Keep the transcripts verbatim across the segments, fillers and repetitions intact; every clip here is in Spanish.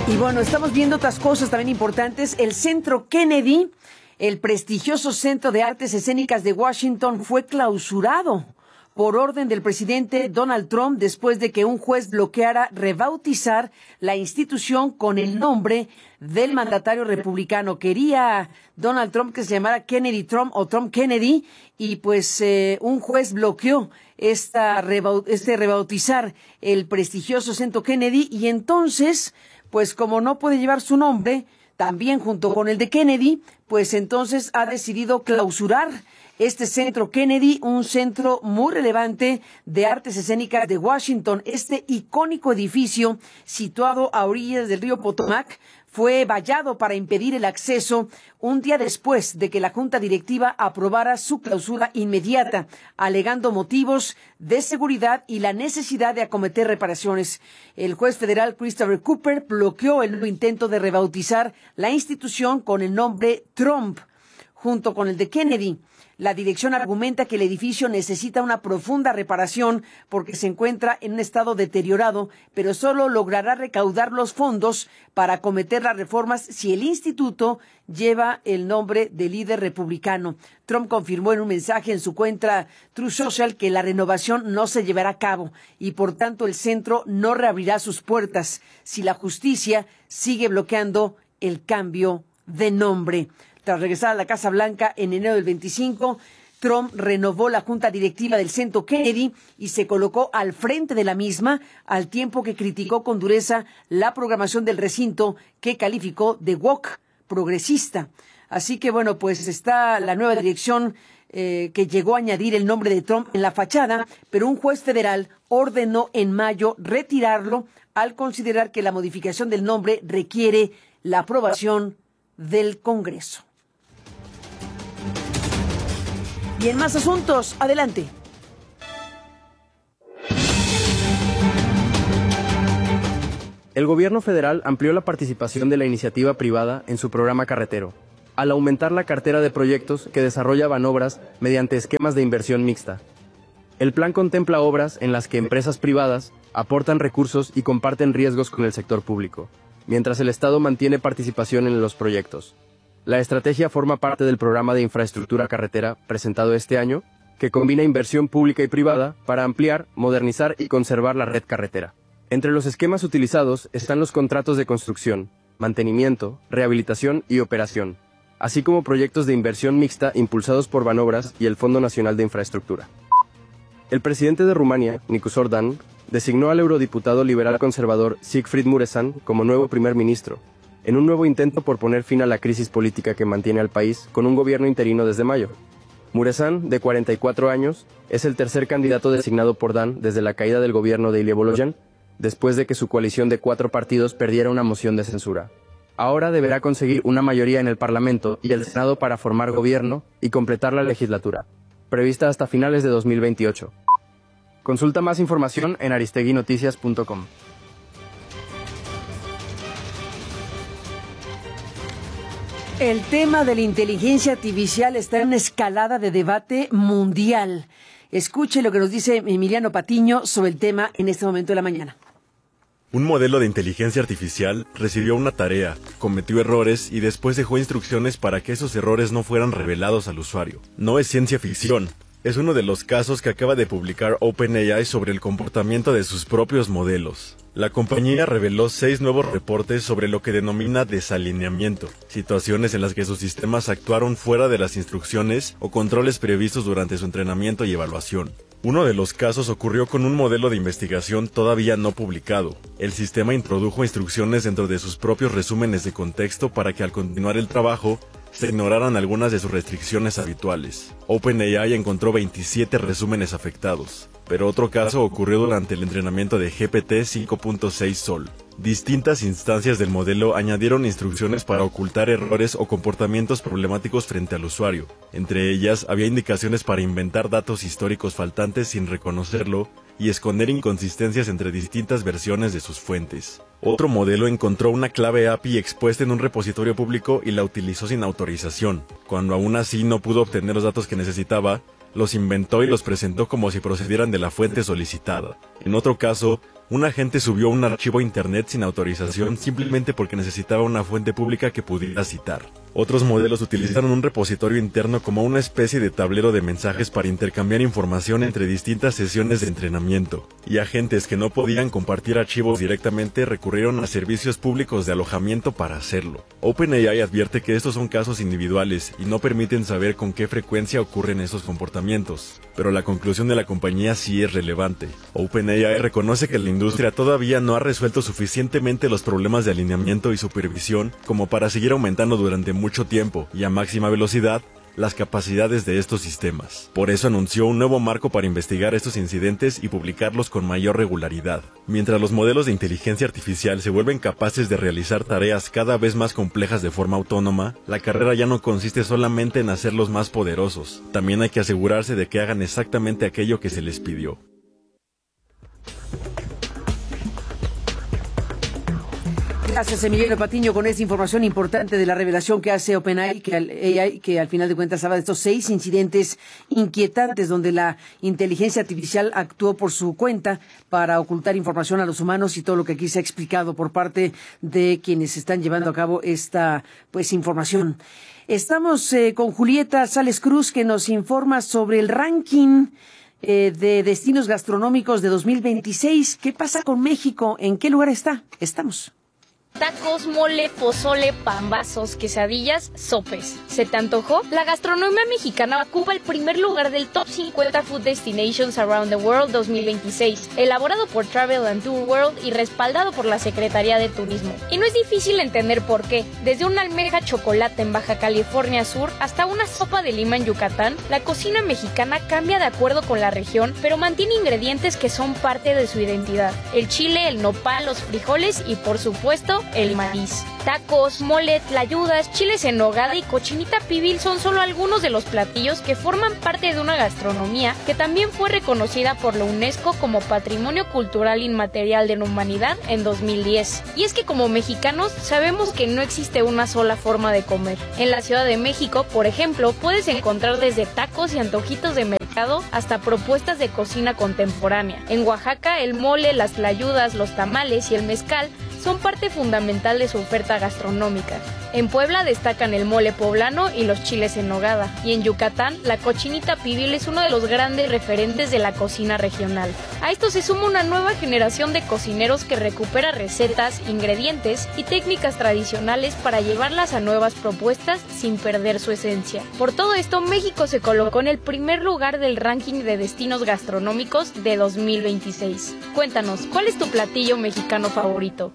Y bueno, estamos viendo otras cosas también importantes. El Centro Kennedy, el prestigioso Centro de Artes Escénicas de Washington, fue clausurado por orden del presidente Donald Trump después de que un juez bloqueara rebautizar la institución con el nombre del mandatario republicano. Quería Donald Trump que se llamara Kennedy Trump o Trump Kennedy y pues eh, un juez bloqueó esta este rebautizar el prestigioso Centro Kennedy y entonces, pues como no puede llevar su nombre, también junto con el de Kennedy, pues entonces ha decidido clausurar este Centro Kennedy, un centro muy relevante de artes escénicas de Washington. Este icónico edificio situado a orillas del río Potomac fue vallado para impedir el acceso un día después de que la Junta Directiva aprobara su clausura inmediata, alegando motivos de seguridad y la necesidad de acometer reparaciones. El juez federal Christopher Cooper bloqueó el nuevo intento de rebautizar la institución con el nombre Trump, junto con el de Kennedy. La dirección argumenta que el edificio necesita una profunda reparación porque se encuentra en un estado deteriorado, pero solo logrará recaudar los fondos para acometer las reformas si el instituto lleva el nombre del líder republicano. Trump confirmó en un mensaje en su cuenta Truth Social que la renovación no se llevará a cabo y por tanto el centro no reabrirá sus puertas si la justicia sigue bloqueando el cambio de nombre. Tras regresar a la Casa Blanca en enero del veinticinco, Trump renovó la junta directiva del Centro Kennedy y se colocó al frente de la misma, al tiempo que criticó con dureza la programación del recinto que calificó de woke, progresista. Así que bueno, pues está la nueva dirección eh, que llegó a añadir el nombre de Trump en la fachada, pero un juez federal ordenó en mayo retirarlo al considerar que la modificación del nombre requiere la aprobación del Congreso. Y en más asuntos, adelante. El gobierno federal amplió la participación de la iniciativa privada en su programa carretero, al aumentar la cartera de proyectos que desarrolla Banobras mediante esquemas de inversión mixta. El plan contempla obras en las que empresas privadas aportan recursos y comparten riesgos con el sector público, mientras el Estado mantiene participación en los proyectos. La estrategia forma parte del programa de infraestructura carretera presentado este año, que combina inversión pública y privada para ampliar, modernizar y conservar la red carretera. Entre los esquemas utilizados están los contratos de construcción, mantenimiento, rehabilitación y operación, así como proyectos de inversión mixta impulsados por Banobras y el Fondo Nacional de Infraestructura. El presidente de Rumania, Nicus Ordan, designó al eurodiputado liberal conservador Siegfried Mureșan como nuevo primer ministro, en un nuevo intento por poner fin a la crisis política que mantiene al país con un gobierno interino desde mayo. Mureșan, de cuarenta y cuatro años, es el tercer candidato designado por Dan desde la caída del gobierno de Ilie Volojan, después de que su coalición de cuatro partidos perdiera una moción de censura. Ahora deberá conseguir una mayoría en el Parlamento y el Senado para formar gobierno y completar la legislatura, prevista hasta finales de dos mil veintiocho. Consulta más información en aristeguinoticias punto com. El tema de la inteligencia artificial está en una escalada de debate mundial. Escuche lo que nos dice Emiliano Patiño sobre el tema en este momento de la mañana. Un modelo de inteligencia artificial recibió una tarea, cometió errores y después dejó instrucciones para que esos errores no fueran revelados al usuario. No es ciencia ficción. Es uno de los casos que acaba de publicar OpenAI sobre el comportamiento de sus propios modelos. La compañía reveló seis nuevos reportes sobre lo que denomina desalineamiento, situaciones en las que sus sistemas actuaron fuera de las instrucciones o controles previstos durante su entrenamiento y evaluación. Uno de los casos ocurrió con un modelo de investigación todavía no publicado. El sistema introdujo instrucciones dentro de sus propios resúmenes de contexto para que al continuar el trabajo, se ignoraran algunas de sus restricciones habituales. OpenAI encontró veintisiete resúmenes afectados, pero otro caso ocurrió durante el entrenamiento de G P T cinco punto seis Sol. Distintas instancias del modelo añadieron instrucciones para ocultar errores o comportamientos problemáticos frente al usuario. Entre ellas, había indicaciones para inventar datos históricos faltantes sin reconocerlo y esconder inconsistencias entre distintas versiones de sus fuentes. Otro modelo encontró una clave A P I expuesta en un repositorio público y la utilizó sin autorización. Cuando aún así no pudo obtener los datos que necesitaba, los inventó y los presentó como si procedieran de la fuente solicitada. En otro caso, Un agente subió un archivo a internet sin autorización simplemente porque necesitaba una fuente pública que pudiera citar. Otros modelos utilizaron un repositorio interno como una especie de tablero de mensajes para intercambiar información entre distintas sesiones de entrenamiento, y agentes que no podían compartir archivos directamente recurrieron a servicios públicos de alojamiento para hacerlo. OpenAI advierte que estos son casos individuales y no permiten saber con qué frecuencia ocurren esos comportamientos, pero la conclusión de la compañía sí es relevante. OpenAI reconoce que la industria todavía no ha resuelto suficientemente los problemas de alineamiento y supervisión como para seguir aumentando durante mucho tiempo y a máxima velocidad las capacidades de estos sistemas. Por eso anunció un nuevo marco para investigar estos incidentes y publicarlos con mayor regularidad. Mientras los modelos de inteligencia artificial se vuelven capaces de realizar tareas cada vez más complejas de forma autónoma, la carrera ya no consiste solamente en hacerlos más poderosos. También hay que asegurarse de que hagan exactamente aquello que se les pidió. Gracias, Emiliano Patiño, con esta información importante de la revelación que hace OpenAI, que al, A I, que al final de cuentas habla de estos seis incidentes inquietantes donde la inteligencia artificial actuó por su cuenta para ocultar información a los humanos y todo lo que aquí se ha explicado por parte de quienes están llevando a cabo esta pues información. Estamos eh, con Julieta Sales Cruz, que nos informa sobre el ranking eh, de destinos gastronómicos de dos mil veintiséis. ¿Qué pasa con México? ¿En qué lugar está? Estamos. Tacos, mole, pozole, pambazos, quesadillas, sopes. ¿Se te antojó? La gastronomía mexicana ocupa el primer lugar del Top cincuenta Food Destinations Around the World dos mil veintiséis, elaborado por Travel and Tour World y respaldado por la Secretaría de Turismo. Y no es difícil entender por qué. Desde una almeja chocolate en Baja California Sur hasta una sopa de lima en Yucatán, la cocina mexicana cambia de acuerdo con la región, pero mantiene ingredientes que son parte de su identidad. El chile, el nopal, los frijoles y, por supuesto, el maíz. Tacos, mole, tlayudas, chiles en nogada y cochinita pibil son solo algunos de los platillos que forman parte de una gastronomía que también fue reconocida por la UNESCO como Patrimonio Cultural Inmaterial de la Humanidad en dos mil diez. Y es que como mexicanos sabemos que no existe una sola forma de comer. En la Ciudad de México, por ejemplo, puedes encontrar desde tacos y antojitos de mercado hasta propuestas de cocina contemporánea. En Oaxaca, el mole, las tlayudas, los tamales y el mezcal son parte fundamental de su oferta gastronómica. En Puebla destacan el mole poblano y los chiles en nogada, y en Yucatán la cochinita pibil es uno de los grandes referentes de la cocina regional. A esto se suma una nueva generación de cocineros que recupera recetas, ingredientes y técnicas tradicionales para llevarlas a nuevas propuestas sin perder su esencia. Por todo esto, México se colocó en el primer lugar del ranking de destinos gastronómicos de dos mil veintiséis. Cuéntanos, ¿cuál es tu platillo mexicano favorito?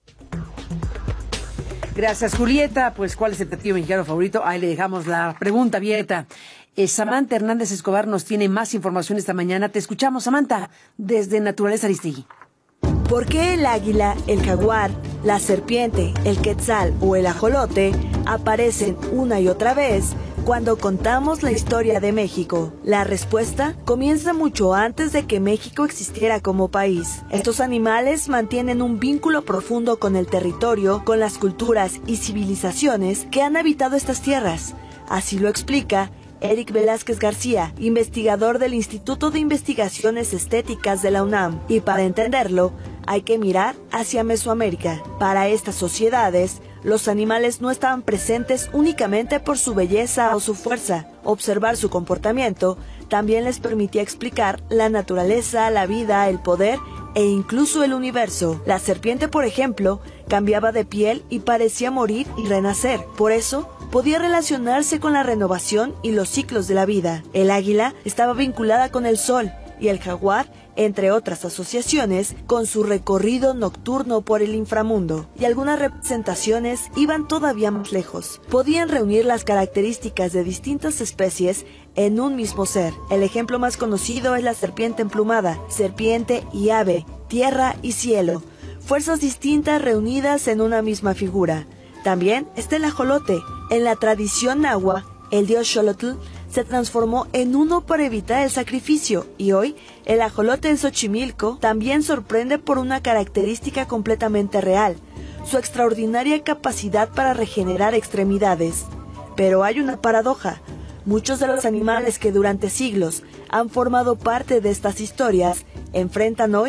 Gracias, Julieta. Pues, ¿cuál es el platillo mexicano favorito? Ahí le dejamos la pregunta abierta. Eh, Samantha Hernández Escobar nos tiene más información esta mañana. Te escuchamos, Samantha, desde Naturaleza Aristegui. ¿Por qué el águila, el jaguar, la serpiente, el quetzal o el ajolote aparecen una y otra vez cuando contamos la historia de México? La respuesta comienza mucho antes de que México existiera como país. Estos animales mantienen un vínculo profundo con el territorio, con las culturas y civilizaciones que han habitado estas tierras. Así lo explica Eric Velázquez García, investigador del Instituto de Investigaciones Estéticas de la UNAM. Y para entenderlo, hay que mirar hacia Mesoamérica. Para estas sociedades, los animales no estaban presentes únicamente por su belleza o su fuerza. Observar su comportamiento también les permitía explicar la naturaleza, la vida, el poder e incluso el universo. La serpiente, por ejemplo, cambiaba de piel y parecía morir y renacer. Por eso, podía relacionarse con la renovación y los ciclos de la vida. El águila estaba vinculada con el sol y el jaguar, entre otras asociaciones, con su recorrido nocturno por el inframundo. Y algunas representaciones iban todavía más lejos. Podían reunir las características de distintas especies en un mismo ser. El ejemplo más conocido es la serpiente emplumada, serpiente y ave, tierra y cielo, fuerzas distintas reunidas en una misma figura. También está el ajolote. En la tradición nahua, el dios Xolotl se transformó en uno para evitar el sacrificio, y hoy el ajolote en Xochimilco también sorprende por una característica completamente real, su extraordinaria capacidad para regenerar extremidades. Pero hay una paradoja. Muchos de los animales que durante siglos han formado parte de estas historias enfrentan hoy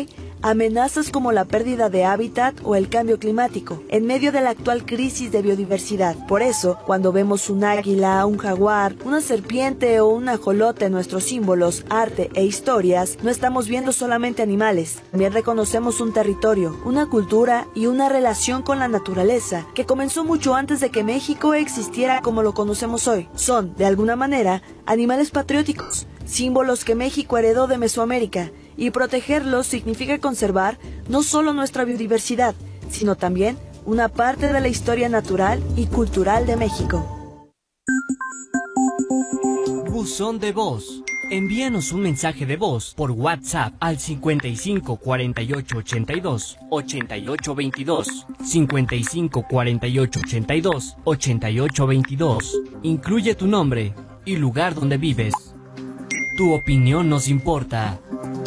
amenazas como la pérdida de hábitat o el cambio climático, en medio de la actual crisis de biodiversidad. Por eso, cuando vemos un águila, un jaguar, una serpiente o un ajolote en nuestros símbolos, arte e historias, no estamos viendo solamente animales, también reconocemos un territorio, una cultura y una relación con la naturaleza que comenzó mucho antes de que México existiera como lo conocemos hoy. Son, de alguna manera, animales patrióticos, símbolos que México heredó de Mesoamérica, y protegerlos significa conservar no solo nuestra biodiversidad, sino también una parte de la historia natural y cultural de México. Buzón de voz. Envíanos un mensaje de voz por WhatsApp al cincuenta y cinco cuarenta y ocho ochenta y dos ochenta y ocho veintidós, cincuenta y cinco cuarenta y ocho ochenta y dos ochenta y ocho veintidós. Incluye tu nombre y lugar donde vives. Tu opinión nos importa.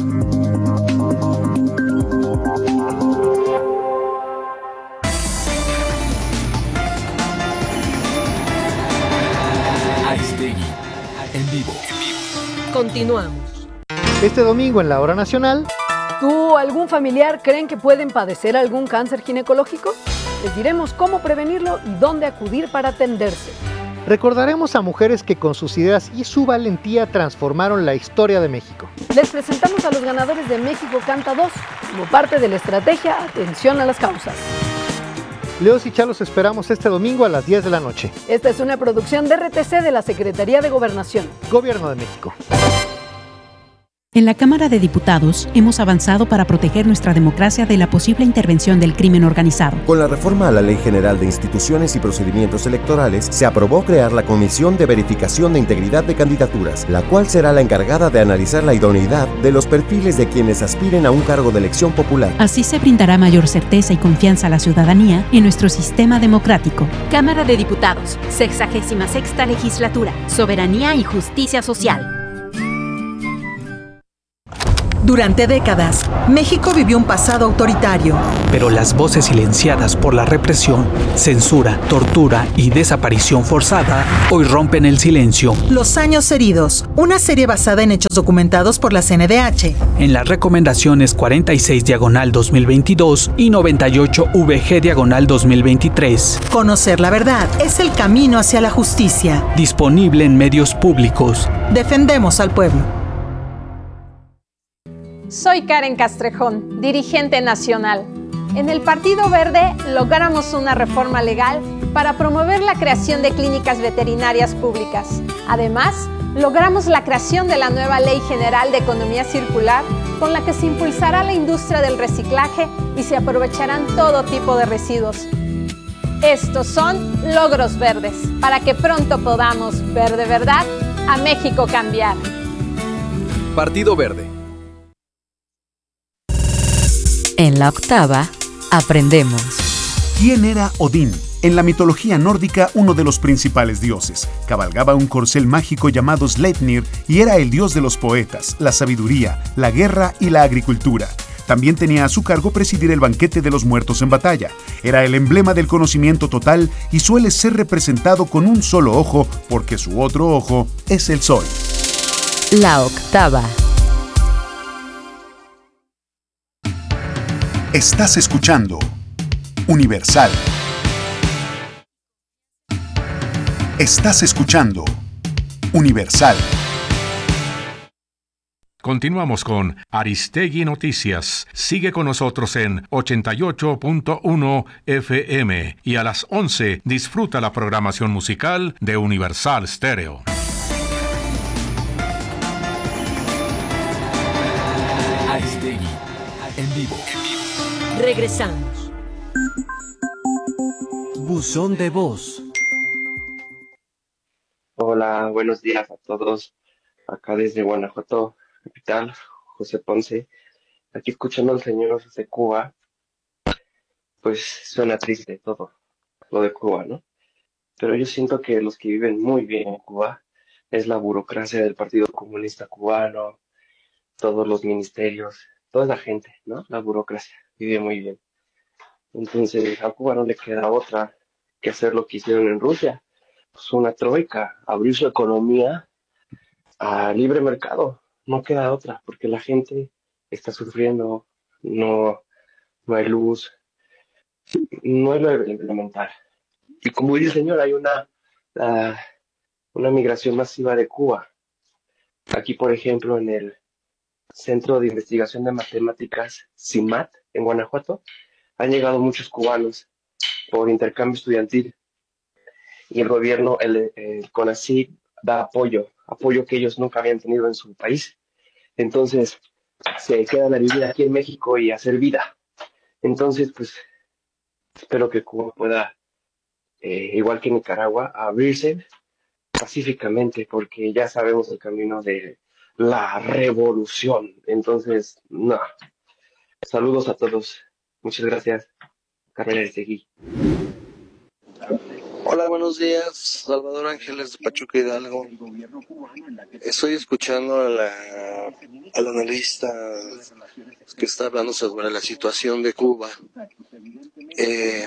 Aristegui, en vivo. Continuamos. Este domingo en la Hora Nacional. ¿Tú o algún familiar creen que pueden padecer algún cáncer ginecológico? Les diremos cómo prevenirlo y dónde acudir para atenderse. Recordaremos a mujeres que con sus ideas y su valentía transformaron la historia de México. Les presentamos a los ganadores de México Canta dos, como parte de la estrategia Atención a las Causas. Leos y Chá los esperamos este domingo a las diez de la noche. Esta es una producción de R T C de la Secretaría de Gobernación. Gobierno de México. En la Cámara de Diputados hemos avanzado para proteger nuestra democracia de la posible intervención del crimen organizado. Con la reforma a la Ley General de Instituciones y Procedimientos Electorales, se aprobó crear la Comisión de Verificación de Integridad de Candidaturas, la cual será la encargada de analizar la idoneidad de los perfiles de quienes aspiren a un cargo de elección popular. Así se brindará mayor certeza y confianza a la ciudadanía en nuestro sistema democrático. Cámara de Diputados, sexagésima sexta Legislatura, Soberanía y Justicia Social. Durante décadas, México vivió un pasado autoritario. Pero las voces silenciadas por la represión, censura, tortura y desaparición forzada hoy rompen el silencio. Los años heridos, una serie basada en hechos documentados por la C N D H. En las recomendaciones cuarenta y seis diagonal dos mil veintidós y noventa y ocho V G diagonal dos mil veintitrés. Conocer la verdad es el camino hacia la justicia. Disponible en medios públicos. Defendemos al pueblo. Soy Karen Castrejón, dirigente nacional. En el Partido Verde logramos una reforma legal para promover la creación de clínicas veterinarias públicas. Además, logramos la creación de la nueva Ley General de Economía Circular, con la que se impulsará la industria del reciclaje y se aprovecharán todo tipo de residuos. Estos son logros verdes, para que pronto podamos ver de verdad a México cambiar. Partido Verde. En la octava, aprendemos. ¿Quién era Odín? En la mitología nórdica, uno de los principales dioses. Cabalgaba un corcel mágico llamado Sleipnir y era el dios de los poetas, la sabiduría, la guerra y la agricultura. También tenía a su cargo presidir el banquete de los muertos en batalla. Era el emblema del conocimiento total y suele ser representado con un solo ojo porque su otro ojo es el sol. La octava. Estás escuchando Universal. Estás escuchando Universal. Continuamos con Aristegui Noticias. Sigue con nosotros en ochenta y ocho punto uno F M y a las once disfruta la programación musical de Universal Stereo. Aristegui, en vivo. Regresamos. Buzón de voz. Hola, buenos días a todos. Acá desde Guanajuato, capital, José Ponce. Aquí escuchando al señor de Cuba. Pues suena triste todo, lo de Cuba, ¿no? Pero yo siento que los que viven muy bien en Cuba es la burocracia del Partido Comunista Cubano, todos los ministerios, toda la gente, ¿no? La burocracia vive muy bien. Entonces a Cuba no le queda otra que hacer lo que hicieron en Rusia. Pues una troika, abrir su economía a libre mercado. No queda otra, porque la gente está sufriendo, no, no hay luz, no es lo elemental. Y como dice el señor, hay una, uh, una migración masiva de Cuba. Aquí, por ejemplo, en el Centro de Investigación de Matemáticas, CIMAT, en Guanajuato, han llegado muchos cubanos por intercambio estudiantil. Y el gobierno, el, el CONACYT, da apoyo, apoyo que ellos nunca habían tenido en su país. Entonces, se quedan a vivir aquí en México y a hacer vida. Entonces, pues, espero que Cuba pueda, eh, igual que Nicaragua, abrirse pacíficamente, porque ya sabemos el camino de la revolución. Entonces, no. Saludos a todos. Muchas gracias. Carmen Aristegui. Hola, buenos días. Salvador Ángeles de Pachuca Hidalgo. Estoy escuchando a la, al analista que está hablando sobre la situación de Cuba. Eh,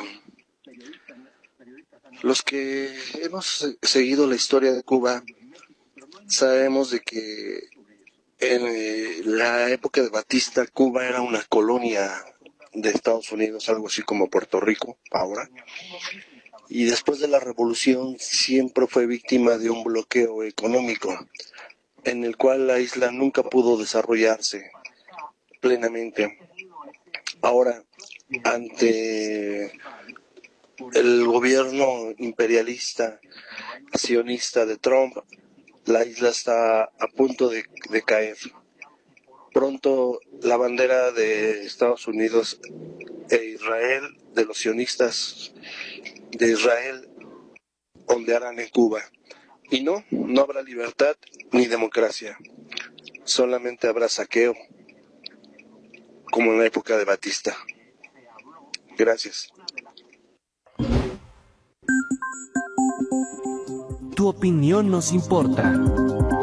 los que hemos seguido la historia de Cuba sabemos de que en la época de Batista, Cuba era una colonia de Estados Unidos, algo así como Puerto Rico ahora. Y después de la revolución siempre fue víctima de un bloqueo económico, en el cual la isla nunca pudo desarrollarse plenamente. Ahora, ante el gobierno imperialista, sionista de Trump, la isla está a punto de, de caer. Pronto la bandera de Estados Unidos e Israel, de los sionistas de Israel, ondearán en Cuba. Y no, no habrá libertad ni democracia. Solamente habrá saqueo, como en la época de Batista. Gracias. Tu opinión nos importa.